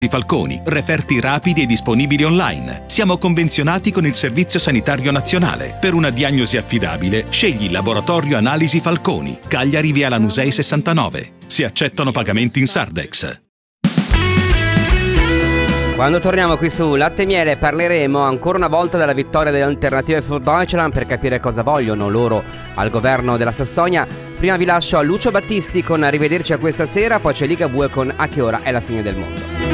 Falconi, referti rapidi e disponibili online. Siamo convenzionati con il Servizio Sanitario Nazionale. Per una diagnosi affidabile, scegli il Laboratorio Analisi Falconi, Cagliari via Lanusei 69. Si accettano pagamenti in Sardex. Quando torniamo qui su Latte e Miele parleremo ancora una volta della vittoria delle Alternative für Deutschland per capire cosa vogliono loro al governo della Sassonia. Prima vi lascio a Lucio Battisti con Arrivederci a questa sera, poi c'è Ligabue con A che ora è la fine del mondo.